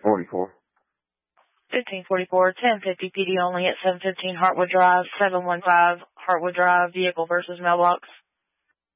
1544. 1544, 1050 PD only at 715 Hartwood Drive, 715 Hartwood Drive, vehicle versus mailbox.